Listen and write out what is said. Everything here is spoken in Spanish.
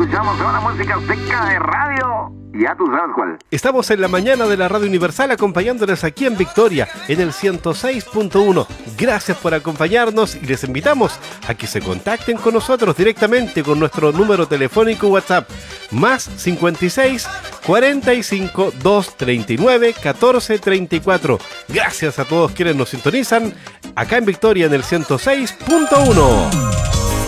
escuchamos ahora música seca de radio. Ya tú sabes cuál. Estamos en la mañana de la Radio Universal acompañándoles aquí en Victoria, en el 106.1. Gracias por acompañarnos y les invitamos a que se contacten con nosotros directamente con nuestro número telefónico WhatsApp, más 56 45 239 14 34. Gracias a todos quienes nos sintonizan acá en Victoria en el 106.1.